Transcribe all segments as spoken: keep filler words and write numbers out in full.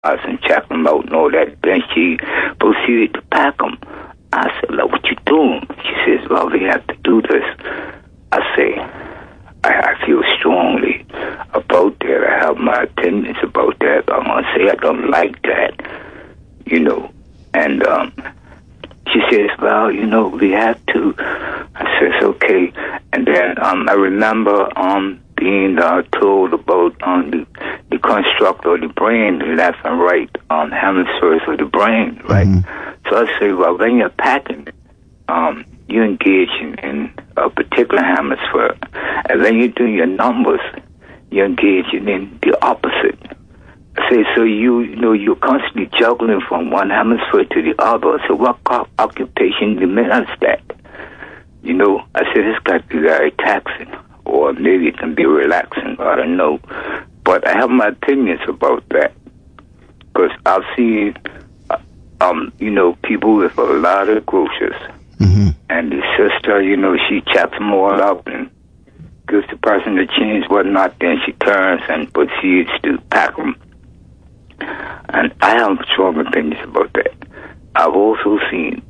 us and check them out and all that. Then she proceeded to pack them. I said, "Look, what you doing?" She says, "Well, we have to do this." I say, I, I feel strongly about that. I have my opinions about that. I'm going to say I don't like that, you know. And um, she says, "Well, you know, we have to." I says, "Okay." And then um, I remember um, being uh, told about um, the, the construct of the brain, the left and right um, hemispheres of the brain, right? Mm-hmm. So I say, well, when you're packing, um, you engage in, in a particular hemisphere, and when you do your numbers, you engage in, in the opposite. I say, so you, you know, you're constantly juggling from one hemisphere to the other. So what co- occupation demands that? You know, I said, it's got to be very taxing, or maybe it can be relaxing, I don't know. But I have my opinions about that, because I've seen, uh, um, you know, people with a lot of groceries. Mm-hmm. And the sister, you know, she chops them all up and gives the person the change, whatnot. Then she turns and proceeds to pack them. And I have strong opinions about that. I've also seen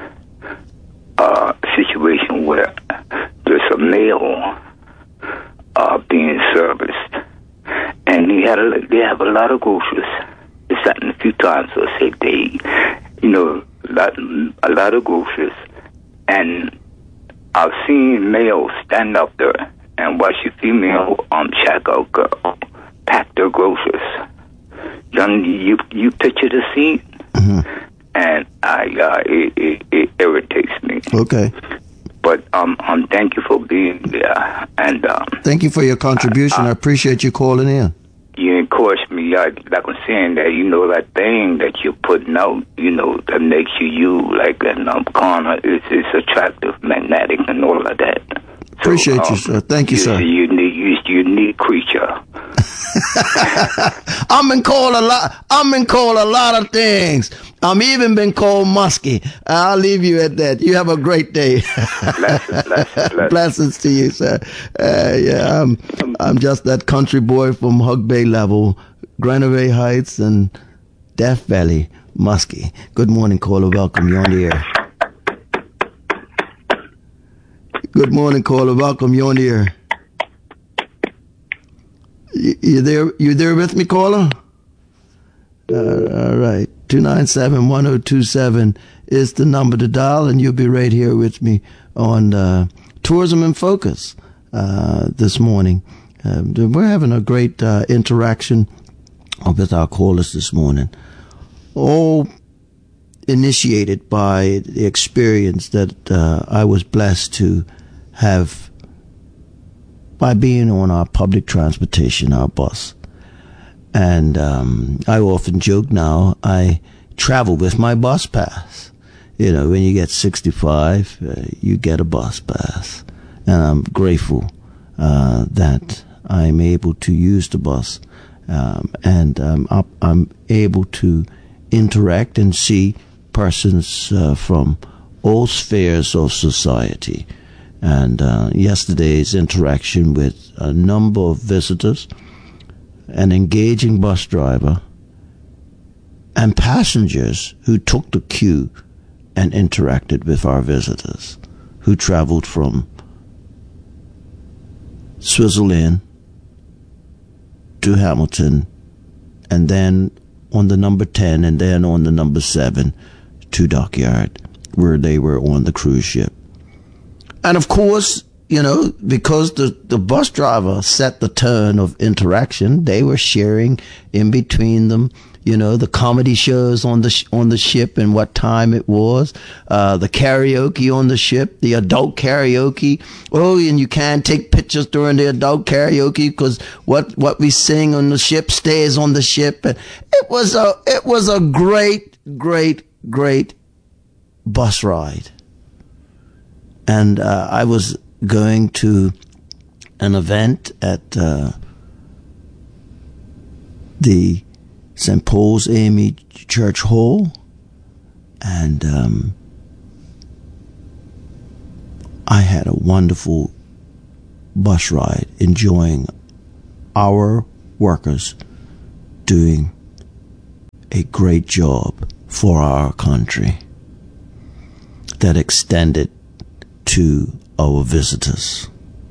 a situation where there's a male uh, being serviced, and he had a, they have a lot of groceries. It's happened a few times, so say they, you know, a lot, a lot of groceries. And I've seen males stand up there and watch a female um checkout girl pack their groceries. Then you you picture the scene, mm-hmm. and I uh, it, it, it irritates me. Okay. But um um thank you for being there, and um thank you for your contribution. I, I, I appreciate you calling in. You encourage me, uh, like I'm saying, that, you know, that thing that you're putting out, you know, that makes you you, like an um, corner, is is attractive, magnetic, and all of that. So, appreciate um, you, sir. Thank you, you're sir. A unique, you're a unique creature. I'm been called a lot. I'm been called a lot of things. I'm even been called musky. I'll leave you at that. You have a great day. blessings, blessings, blessings. Blessings to you, sir. Uh, yeah, I'm, I'm just that country boy from Hug Bay Level, Granavay Heights, and Death Valley, musky. Good morning, caller. Welcome. You're on the air. Good morning, caller. Welcome. You're on the air. You, you there? You there with me, caller? Uh, all right. two nine seven, one oh two seven is the number to dial, and you'll be right here with me on uh, Tourism in Focus uh, this morning. Uh, we're having a great uh, interaction with our callers this morning, all initiated by the experience that uh, I was blessed to have by being on our public transportation, our bus. And um, I often joke now, I travel with my bus pass. You know, when you get sixty-five, uh, you get a bus pass. And I'm grateful uh, that I'm able to use the bus. Um, and um, I'm able to interact and see persons uh, from all spheres of society. And uh, yesterday's interaction with a number of visitors, an engaging bus driver, and passengers who took the queue and interacted with our visitors, who traveled from Switzerland to Hamilton, and then on the number ten, and then on the number seven to Dockyard, where they were on the cruise ship. And of course, you know, because the, the bus driver set the tone of interaction, they were sharing in between them, you know, the comedy shows on the sh- on the ship and what time it was, uh, the karaoke on the ship, the adult karaoke. Oh, and you can't take pictures during the adult karaoke because what what we sing on the ship stays on the ship. And it was a it was a great, great, great bus ride. And uh, I was going to an event at uh, the Saint Paul's A M E Church Hall, and um, I had a wonderful bus ride, enjoying our workers doing a great job for our country that extended to our visitors.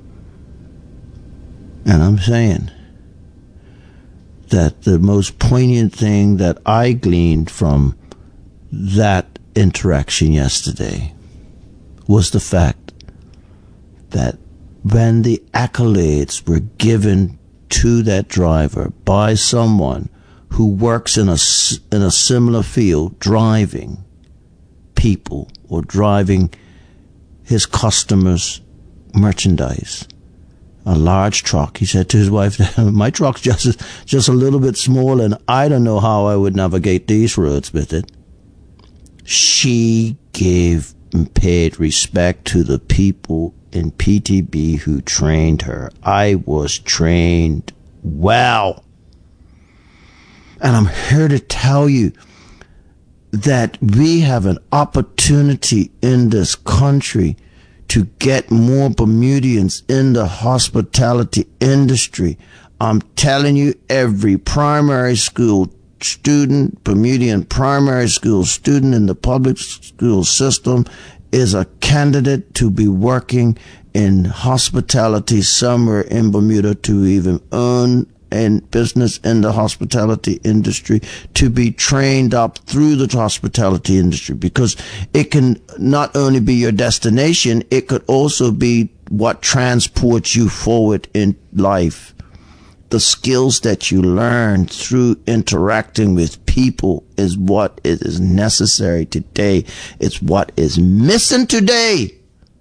And I'm saying that the most poignant thing that I gleaned from that interaction yesterday was the fact that when the accolades were given to that driver by someone who works in a, in a similar field, driving people or driving his customers' merchandise, a large truck, he said to his wife, my truck's just, just a little bit small and I don't know how I would navigate these roads with it. She gave and paid respect to the people in P T B who trained her. I was trained well. And I'm here to tell you that we have an opportunity in this country to get more Bermudians in the hospitality industry. I'm telling you, every primary school student, Bermudian primary school student in the public school system is a candidate to be working in hospitality somewhere in Bermuda, to even earn in business in the hospitality industry, to be trained up through the hospitality industry, because it can not only be your destination, it could also be what transports you forward in life. The skills that you learn through interacting with people is what is necessary today. It's what is missing today.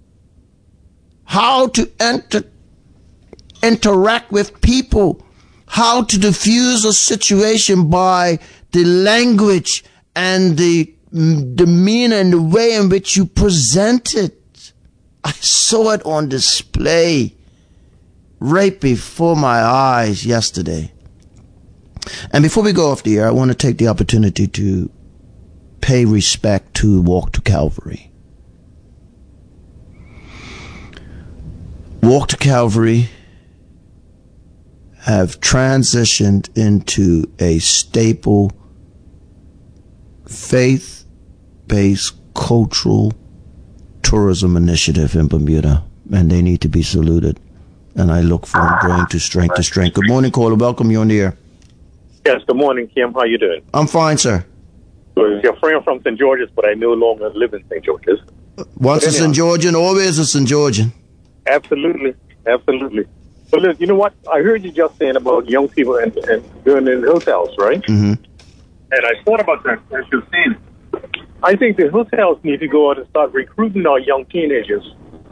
How to enter, interact with people. How to diffuse a situation by the language and the demeanor and the way in which you present it. I saw it on display right before my eyes yesterday. And before we go off the air, I want to take the opportunity to pay respect to Walk to Calvary. Walk to Calvary have transitioned into a staple faith-based cultural tourism initiative in Bermuda, and they need to be saluted. And I look forward to going to strength to strength. Good morning, caller. Welcome. You on the air. Yes, good morning, Kim. How you doing? I'm fine, sir. Well, your friend from Saint George's, but I no longer live in Saint George's. Once a Saint Georgian, always a Saint Georgian. Absolutely. Absolutely. But look, you know what? I heard you just saying about young people and, and going in hotels, right? Mm-hmm. And I thought about that as you're saying. I think the hotels need to go out and start recruiting our young teenagers.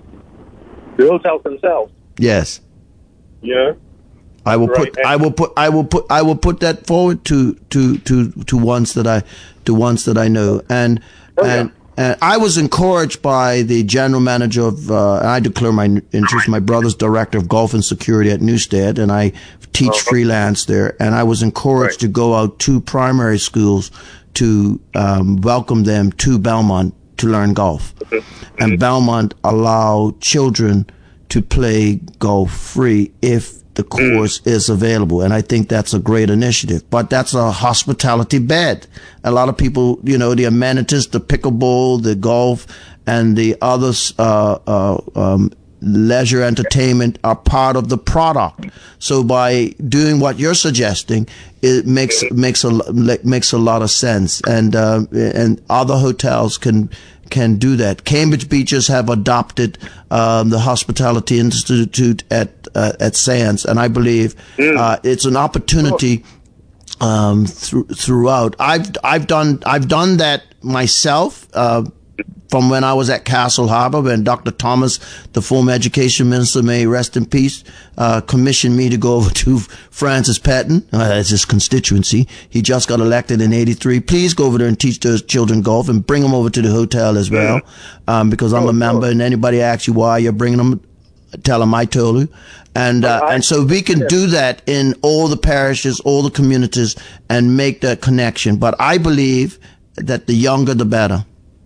The hotels themselves. Yes. Yeah. I will right. put. I will put. I will put. I will put that forward to to to to ones that I to ones that I know, and oh, and. Yeah. And I was encouraged by the general manager of, uh, I declare my interest, my brother's director of golf and security at Newstead, and I teach uh-huh. freelance there. And I was encouraged right. to go out to primary schools to um, welcome them to Belmont to learn golf. Mm-hmm. And Belmont allow children to play golf free if the course mm. is available. And I think that's a great initiative. But that's a hospitality bed. A lot of people, you know, the amenities, the pickleball, the golf, and the other uh, uh, um, leisure entertainment are part of the product. So by doing what you're suggesting, it makes makes a makes a lot of sense. And uh, and other hotels can. can do that. Cambridge Beaches have adopted um, the Hospitality Institute at uh, at Sands, and I believe mm. uh, it's an opportunity um, th- throughout. I've I've done I've done that myself uh, from when I was at Castle Harbor, when Doctor Thomas, the former education minister, may rest in peace, uh, commissioned me to go over to Francis Patton, uh, as his constituency. He just got elected in eighty-three. Please go over there and teach those children golf and bring them over to the hotel as well, um, because I'm a member, and anybody asks you why you're bringing them, tell them I told you. And, uh, and so we can do that in all the parishes, all the communities, and make that connection. But I believe that the younger, the better.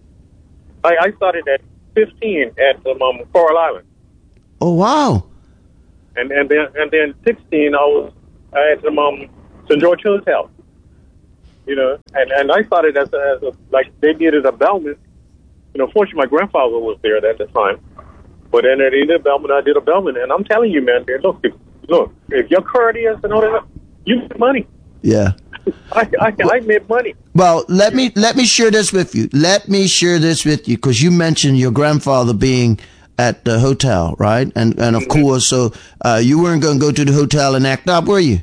I, I started at fifteen at um, um, Coral Island. Oh wow! And and then and then sixteen I was at um, Saint George Hotel. you know, and, and I started as a, as a, like, they needed a bellman. You know, fortunately, my grandfather was there at the time. But then they needed a bellman, I did a bellman. And I'm telling you, man, look, if, look, if you're courteous and all that, you make money. Yeah. I, I, I made money. Well, let me let me share this with you. Let me share this with you, because you mentioned your grandfather being at the hotel, right? And and of mm-hmm. course, so uh, you weren't going to go to the hotel and act up, were you?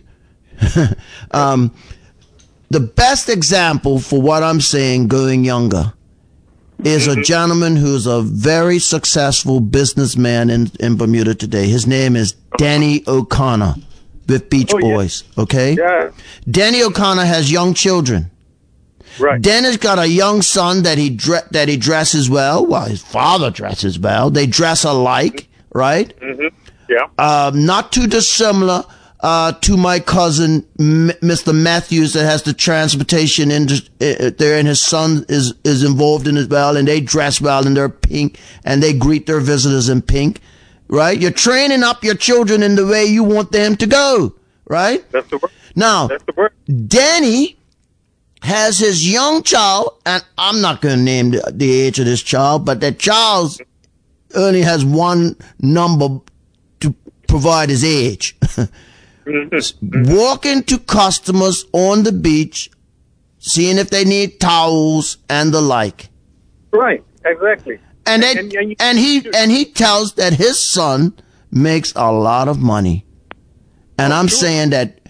um, the best example for what I'm saying, going younger, is mm-hmm. a gentleman who's a very successful businessman in, in Bermuda today. His name is Danny O'Connor. With Beach oh, Boys, yeah. okay? Yeah. Danny O'Connor has young children. Right. Danny's got a young son that he dre- that he dresses well. Well, his father dresses well. They dress alike, right? Mm-hmm. Yeah. Um, not too dissimilar uh, to my cousin, M- Mister Matthews, that has the transportation industry uh, there, and his son is, is involved in it well, and they dress well, and they're pink, and they greet their visitors in pink. Right? You're training up your children in the way you want them to go. Right? That's the word. Now, That's the word. Danny has his young child, and I'm not going to name the, the age of this child, but that child only has one number to provide his age. mm-hmm. Walking to customers on the beach, seeing if they need towels and the like. Right. Exactly. And, they, and, and, and he and he tells that his son makes a lot of money. And I'm saying that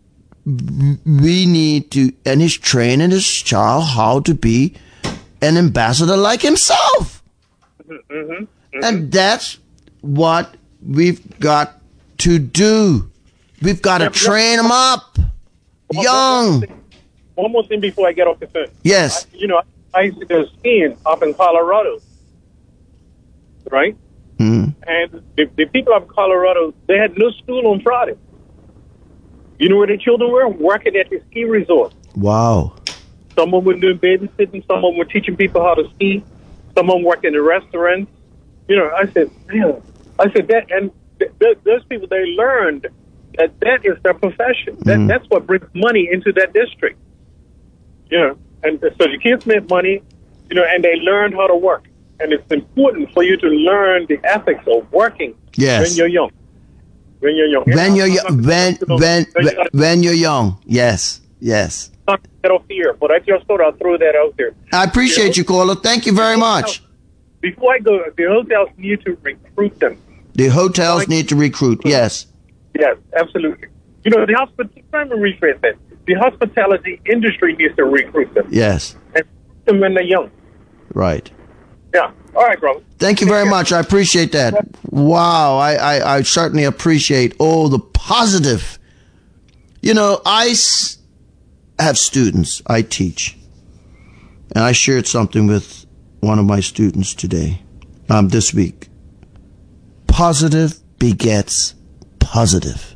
we need to, and he's training his child how to be an ambassador like himself. Mm-hmm, mm-hmm. And that's what we've got to do. We've got to train them up young. One more, thing, one more thing before I get off the phone. Yes. I, you know, I used to go skiing up in Colorado. Right? Mm. And the, the people of Colorado, they had no school on Friday. You know where the children were? Working at the ski resort. Wow. Some of them were doing babysitting. Some of them were teaching people how to ski. Some of them worked in the restaurants. You know, I said, man, I said that, and th- th- those people, they learned that that is their profession. That mm. That's what brings money into that district. You know, and so the kids made money, you know, and they learned how to work. And it's important for you to learn the ethics of working yes. when you're young. When you're young. When you're young. When, when, when, when you're young. Yes. Yes. Not off the air, but I just thought I'd throw that out there. I appreciate you, caller. Thank you very much. Before I go, the hotels need to recruit them. The hotels need to recruit, yes. Yes, absolutely. You know, the hospitality, let me rephrase that. The hospitality industry needs to recruit them. Yes. And recruit them when they're young. Right. Yeah. All right, bro. Thank you very much. I appreciate that. Wow. I, I, I certainly appreciate all the positive. You know, I s- have students I teach. And I shared something with one of my students today, um, this week. Positive begets positive.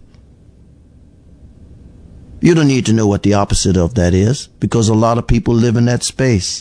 You don't need to know what the opposite of that is, because a lot of people live in that space.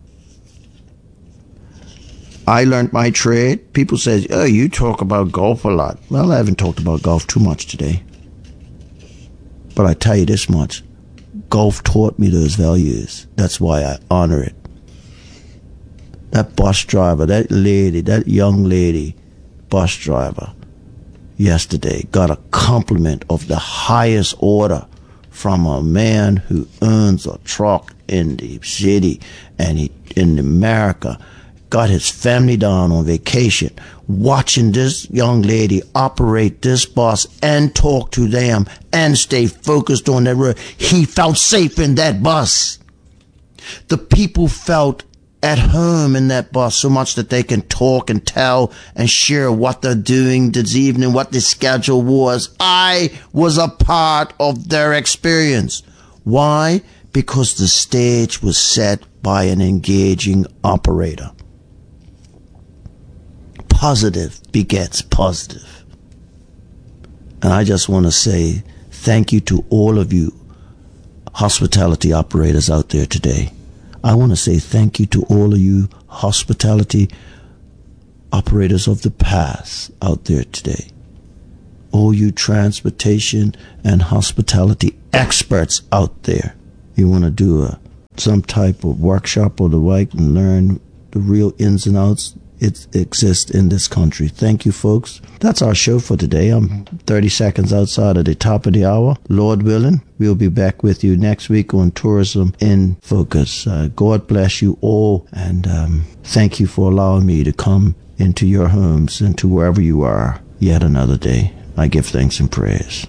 I learned my trade. People say, oh, you talk about golf a lot. Well, I haven't talked about golf too much today. But I tell you this much. Golf taught me those values. That's why I honor it. That bus driver, that lady, that young lady, bus driver, yesterday got a compliment of the highest order from a man who owns a truck in the city and he in America. Got his family down on vacation, watching this young lady operate this bus and talk to them and stay focused on that road. He felt safe in that bus. The people felt at home in that bus so much that they can talk and tell and share what they're doing this evening, what the schedule was. I was a part of their experience. Why? Because the stage was set by an engaging operator. Positive begets positive. And I just want to say thank you to all of you hospitality operators out there today. I want to say thank you to all of you hospitality operators of the past out there today. All you transportation and hospitality experts out there. you want to do a some type of workshop or the like and learn the real ins and outs, it exists in this country. Thank you, folks. That's our show for today. I'm thirty seconds outside of the top of the hour. Lord willing, we'll be back with you next week on Tourism in Focus. Uh, God bless you all, and um, thank you for allowing me to come into your homes and to wherever you are yet another day. I give thanks and praise.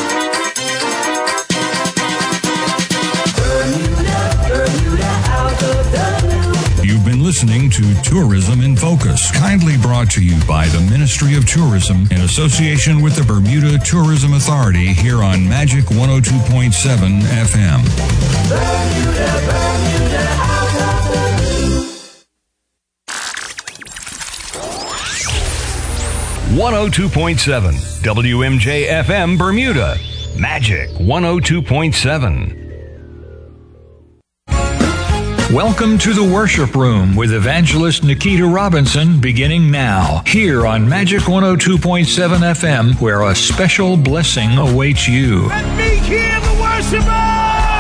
You've been listening to Tourism in Focus, kindly brought to you by the Ministry of Tourism in association with the Bermuda Tourism Authority here on Magic one oh two point seven F M. Bermuda, Bermuda, out of the blue. one oh two point seven W M J F M Bermuda, Magic one oh two point seven. Welcome to the Worship Room with Evangelist Nikita Robinson, beginning now, here on Magic one oh two point seven F M, where a special blessing awaits you. Let me hear the worshiper!